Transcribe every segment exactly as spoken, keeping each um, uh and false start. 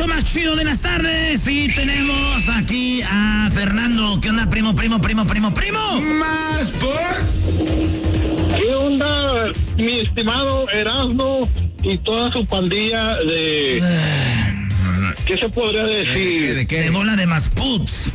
show más chido de las tardes. Y tenemos aquí a Fernando. ¿Qué onda, primo, primo, primo, primo, primo? Más por... ¿Qué onda, mi estimado Erasmo y toda su pandilla de... ¿Qué se podría decir? ¿De qué? De bola de masputs.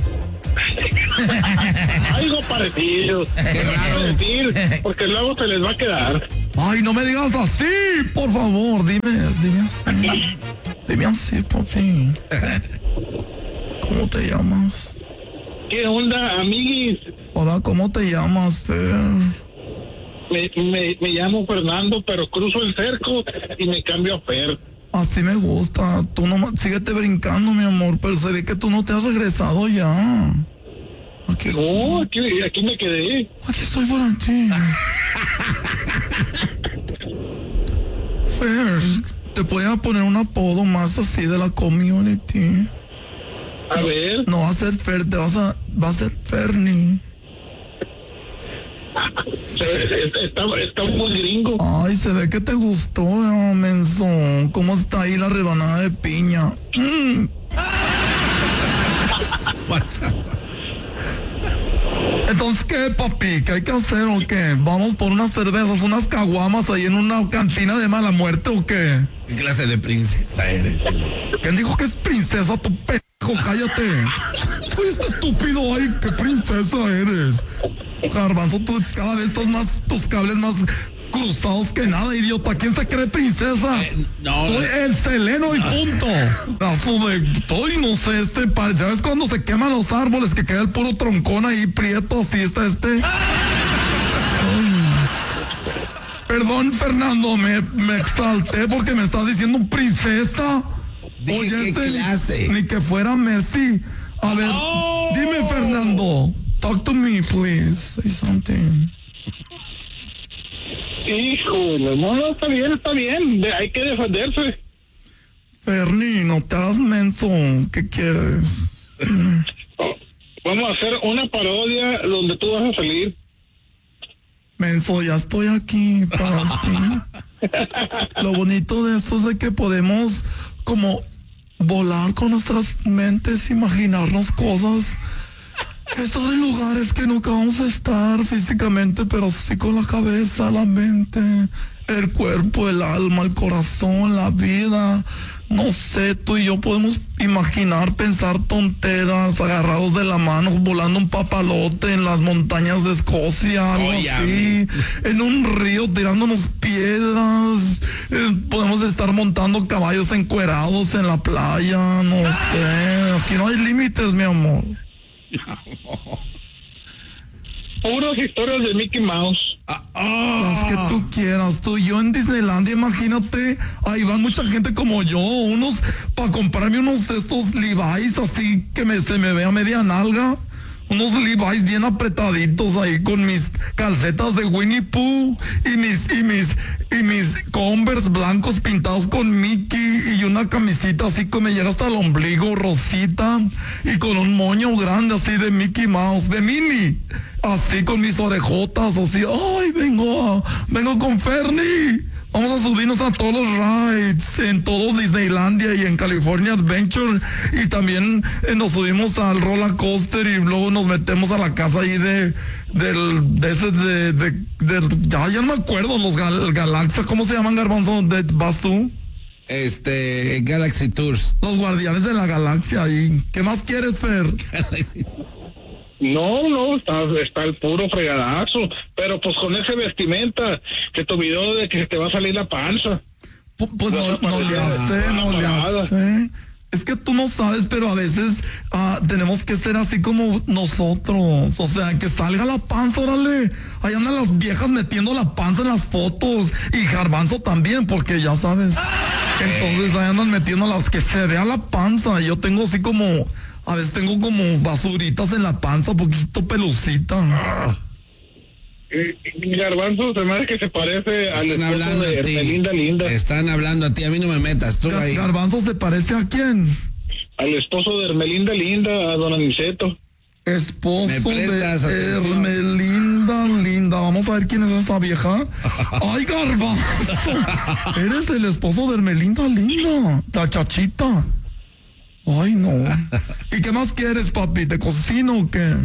Algo parecido. Decir, porque luego se les va a quedar. Ay, no me digas así, por favor, dime, dime así. Dime así, por fin. ¿Cómo te llamas? ¿Qué onda, amiguis? Hola, ¿cómo te llamas, Fer? Me, me, me llamo Fernando, pero cruzo el cerco y me cambio a Fer. Así me gusta. Tú no, síguete brincando, mi amor, pero se ve que tú no te has regresado ya. Aquí estoy. No, aquí, aquí me quedé. Aquí estoy por ti. Fer, te voy a poner un apodo más así de la community. A no, ver. No va a ser Fer, te vas a... va a ser Fernie. Está, está muy gringo. Ay, se ve que te gustó, eh, menso. ¿Cómo está ahí la rebanada de piña? Mm. Entonces, ¿qué, papi? ¿Qué hay que hacer o qué? ¿Vamos por unas cervezas, unas caguamas ahí en una cantina de mala muerte o qué? ¿Qué clase de princesa eres? ¿Quién dijo que es princesa, tu pendejo? Cállate. Oye, este estúpido, ay, qué princesa eres. Garbanzo, tú cada vez estás más, tus cables más cruzados que nada, idiota. ¿Quién se cree princesa? Eh, no. Soy el Seleno y punto. Caso de, estoy, no sé, este, ¿ya ves cuando se queman los árboles que queda el puro troncón ahí prieto? Así está este. Ay. Perdón, Fernando, me, me exalté porque me estás diciendo princesa. Dije, Oye, ¿qué este, clase? Ni, ni que fuera Messi. A ver, Oh. dime, Fernando. Talk to me, please. Say something. Híjole, no, no, está bien, está bien. De, hay que defenderse. Fernie, no te hagas menso. ¿Qué quieres? Oh, vamos a hacer una parodia donde tú vas a salir. Menso, ya estoy aquí para ti. Lo bonito de eso es de que podemos como volar con nuestras mentes, imaginarnos cosas, estar en lugares que nunca vamos a estar físicamente, pero sí con la cabeza, la mente, el cuerpo, el alma, el corazón, la vida. No sé, tú y yo podemos imaginar, pensar tonteras, agarrados de la mano, volando un papalote en las montañas de Escocia, algo Oye, así, en un río tirándonos piedras, eh, podemos estar montando caballos encuerados en la playa, no sé, aquí no hay límites, mi amor. Puras historias de Mickey Mouse. Ah, ah. Las que tú quieras, tú y yo en Disneylandia, imagínate, ahí van mucha gente como yo, unos, para comprarme unos de estos Levi's así que me, se me vea media nalga, unos Levi's bien apretaditos ahí con mis calcetas de Winnie Pooh y mis, y mis, y mis Converse blancos pintados con Mickey y una camisita así que me llega hasta el ombligo, rosita, y con un moño grande así de Mickey Mouse, de Minnie. Así con mis orejotas, así, ay, vengo, a, vengo con Fernie. Vamos a subirnos a todos los rides, en todo Disneylandia y en California Adventure. Y también eh, nos subimos al roller coaster y luego nos metemos a la casa ahí de, del, de ese, de, de, de ya, ya no me acuerdo, los gal, Galaxia, ¿cómo se llaman, Garbanzo? ¿De, ¿Vas tú? Este, Galaxy Tours. Los guardianes de la galaxia ahí. ¿Qué más quieres, Fer? No, no, está, está el puro fregadazo. Pero pues con ese vestimenta que tu video de que te va a salir la panza. Pues, pues no, no le hace, no le hace. Es que tú no sabes, pero a veces uh, tenemos que ser así como nosotros. O sea, que salga la panza, órale. Ahí andan las viejas metiendo la panza en las fotos. Y Garbanzo también, porque ya sabes. Entonces ahí andan metiendo las que se vea la panza. Yo tengo así como... A veces tengo como basuritas en la panza, poquito pelucita. Eh, Garbanzo, se me hace que se parece al Están esposo hablando de a ti. Ermelinda Linda. Están hablando a ti, a mí no me metas, tú Gar- ahí. ¿Garbanzo se parece a quién? Al esposo de Ermelinda Linda, a don Aniceto. Esposo ¿Me prestas de atención? Ermelinda Linda. Vamos a ver quién es esa vieja. ¡Ay, Garbanzo! Eres el esposo de Ermelinda Linda, la chachita. Ay, no. ¿Y qué más quieres, papi? ¿Te cocino o qué?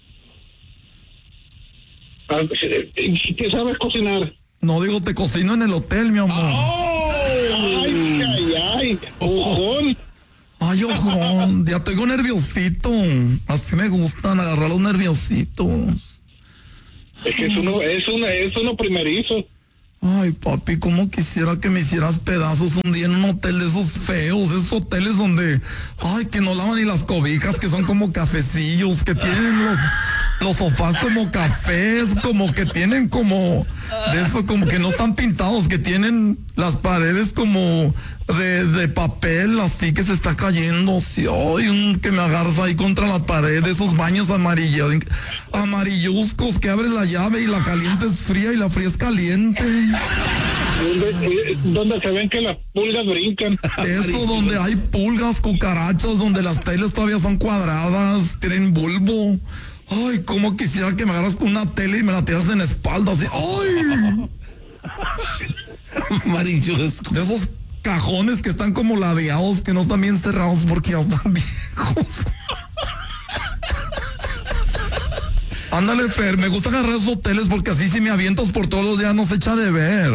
Ah, ¿qué sabes cocinar? No, digo, te cocino en el hotel, mi amor. ¡Oh! Ay, ay, ay, ojón. Ay, ojón, ya tengo nerviosito. Así me gustan agarrar los nerviositos. Es que es uno, es uno, es uno primerizo. Ay, papi, cómo quisiera que me hicieras pedazos un día en un hotel de esos feos, esos hoteles donde, ay, que no lavan ni las cobijas, que son como cafecillos, que tienen los, los sofás como cafés, como que tienen como, de eso, como que no están pintados, que tienen las paredes como de, de papel, así que se está cayendo, sí, ay, un, que me agarras ahí contra la pared, esos baños amarillos, amarilluzcos, que abres la llave y la caliente es fría y la fría es caliente. Donde, donde se ven que las pulgas brincan. Eso, donde hay pulgas, cucarachas, donde las teles todavía son cuadradas, tienen bulbo. Ay, cómo quisiera que me agarras con una tele y me la tiras en la espalda, así. ¡Ay! Amarillosco. De esos cajones que están como ladeados, que no están bien cerrados porque ya están viejos. Ándale, Fer, me gusta agarrar esos hoteles porque así si me avientas por todos los días no se echa de ver.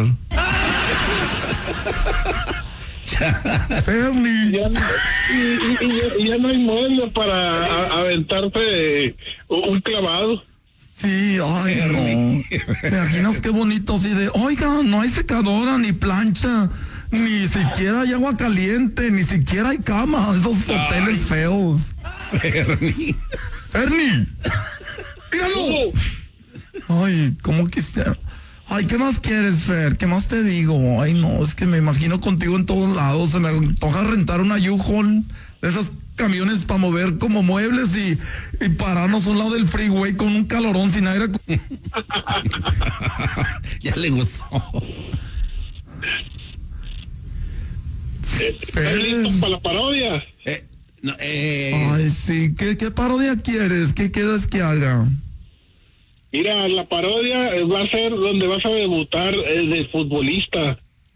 Fernie. Ya, y, y- y ya, y ya no hay mueble para a- aventarte un clavado. Sí, ay, no. ¿Te imaginas qué bonito así de, oiga, no hay secadora, ni plancha, ni siquiera hay agua caliente, ni siquiera hay cama, esos hoteles feos. Fernie. Fernie, dígalo. Uh, Ay, ¿cómo quisiera? Ay, ¿qué más quieres, Fer? ¿Qué más te digo? Ay, no, es que me imagino contigo en todos lados. Se me antoja rentar una U-Haul de esas camiones para mover como muebles y, y pararnos a un lado del freeway con un calorón sin aire. Ya le gustó. ¿Estás listo para la parodia? Eh, no, eh, Ay, sí, ¿qué, qué parodia quieres? ¿Qué quieres que haga? Mira, la parodia eh, va a ser donde vas a debutar eh, de futbolista.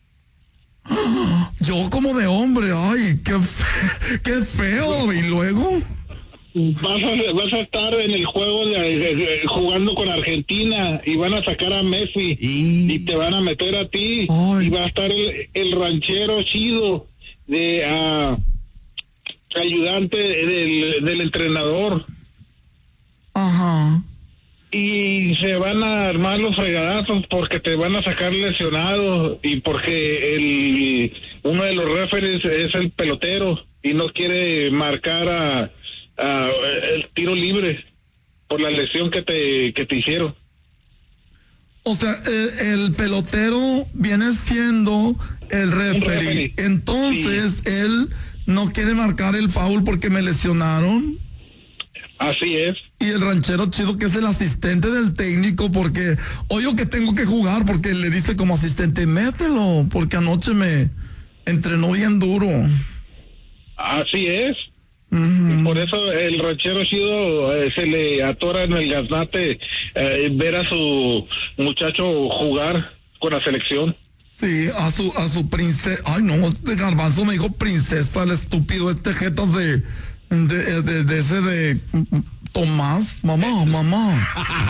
Yo como de hombre, ay, qué, fe- qué feo. Y luego, Vas a, vas a estar en el juego de, de- de- jugando con Argentina y van a sacar a Messi Y- y te van a meter a ti. Ay. Y va a estar el, el ranchero chido de ah, ayudante del, del entrenador. ajá. Y se van a armar los fregadazos porque te van a sacar lesionado y porque el uno de los referees es el pelotero y no quiere marcar a, a el tiro libre por la lesión que te que te hicieron. O sea, el, el pelotero viene siendo el referee. referee. Entonces, él no quiere marcar el foul porque me lesionaron. Así es. Y el ranchero chido que es el asistente del técnico porque, oye, que tengo que jugar porque le dice como asistente, mételo, porque anoche me entrenó bien duro. Así es. Ujú. Y por eso el ranchero chido eh, se le atora en el gaznate eh, ver a su muchacho jugar con la selección. Sí, a su, a su princesa. Ay, no, este garbanzo me dijo princesa, el estúpido, este jetas de, de, de, de ese de Tomás. Mamá, mamá.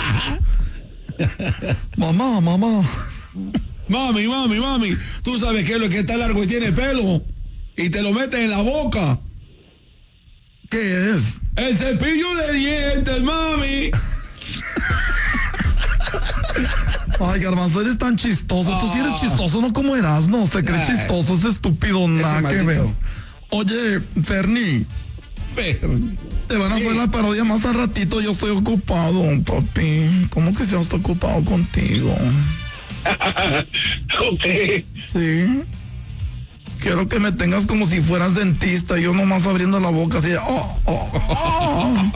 Mamá, mamá. Mami, mami, mami, tú sabes que es lo que está largo y tiene pelo y te lo metes en la boca. ¿Qué es? El cepillo de dientes, mami. Ay, garbanzo, eres tan chistoso. Tú sí eres chistoso, no como eras, no. Se cree Ay. chistoso, ese estúpido, nada que maldito. ver. Oye, Fernie, Fernie. te van a hacer la parodia más a ratito. Yo estoy ocupado, papi. ¿Cómo que yo estoy ocupado contigo? Ok. Sí. Quiero que me tengas como si fueras dentista. Yo nomás abriendo la boca así. Oh, oh, oh.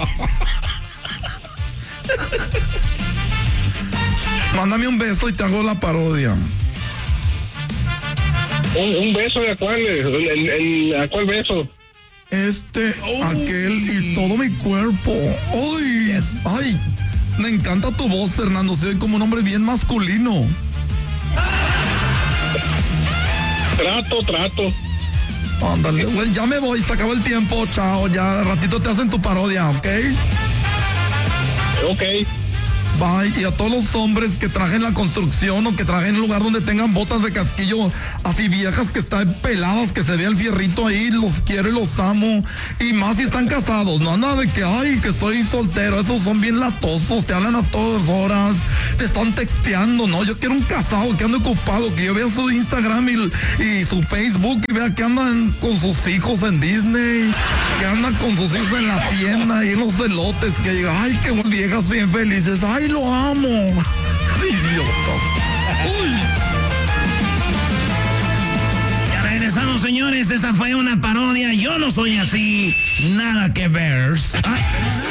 Mándame un beso y te hago la parodia. Un, un beso de a cuál, el, el- el- a cuál beso. Este, Oh. aquel y todo mi cuerpo. ¡Ay! ¡Ay! Me encanta tu voz, Fernando. Se ve como un hombre bien masculino. Trato, trato. Ándale, güey, ya me voy, se acabó el tiempo, chao, ya ratito te hacen tu parodia, ¿ok? Ok. Bye. Y a todos los hombres que trajen la construcción o que trajen un lugar donde tengan botas de casquillo así viejas que están peladas, que se vea el fierrito ahí, los quiero y los amo. Y más si están casados, no nada de que, ay, que estoy soltero, esos son bien latosos, te hablan a todas horas, te están texteando, no, yo quiero un casado que ande ocupado, que yo vea su Instagram y, y su Facebook y vea que andan con sus hijos en Disney, que andan con sus hijos en la tienda y en los elotes, que diga, ay, qué viejas bien felices, ay, lo amo. Idiota. Uy. Ya regresamos, señores. Esa fue una parodia. Yo no soy así. Nada que ver. Ay.